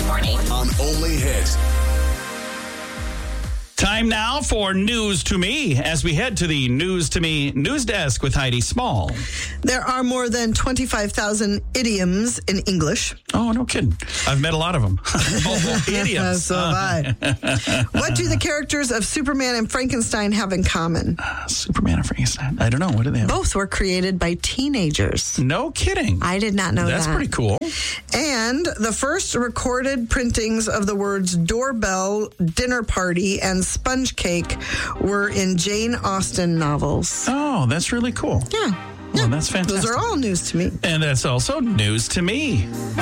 Weekday morning. On Only Hit. Time now for News to Me as we head to the News to Me news desk with Heidi Small. There are more than 25,000 idioms in English. Oh, no kidding. I've met a lot of them. Idioms. So have I. What do the characters of Superman and Frankenstein have in common? Superman and Frankenstein. I don't know. What do they have? Both were created by teenagers. No kidding. I did not know That's that. pretty cool. And the first recorded printings of the words doorbell, dinner party, and sponge cake were in Jane Austen novels. Oh, that's really cool. Yeah. Well, that's fantastic. Those are all news to me. And that's also News to Me.